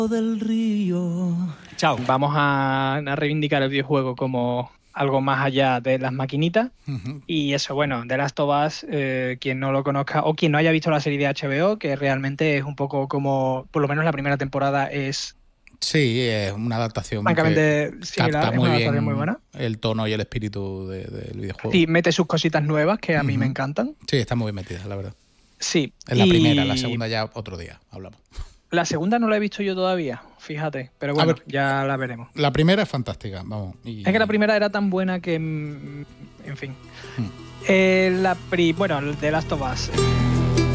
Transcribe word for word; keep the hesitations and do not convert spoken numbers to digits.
del río. Chao. Vamos a, a reivindicar el videojuego como algo más allá de las maquinitas. Uh-huh. Y eso, bueno, The Last of Us, eh, quien no lo conozca o quien no haya visto la serie de H B O, que realmente es un poco como, por lo menos la primera temporada es... Sí, es una adaptación francamente que similar, capta es muy una bien adaptación muy buena. El tono y el espíritu de, del videojuego. Sí, mete sus cositas nuevas que a uh-huh. mí me encantan. Sí, está muy bien metida, la verdad. Sí. Es la y... primera, la segunda ya otro día hablamos. La segunda no la he visto yo todavía, fíjate, pero bueno, ver, ya la veremos. La primera es fantástica, vamos. Y... Es que la primera era tan buena que, en fin. Hmm. Eh, la pri... Bueno, The Last of Us.